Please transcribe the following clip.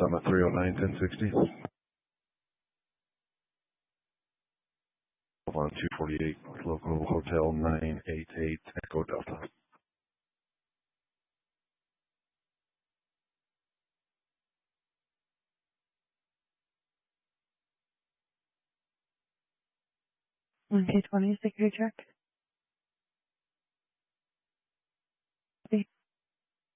Summit 309 1060. On 248, local hotel 988 Echo Delta. Okay, 20 security check.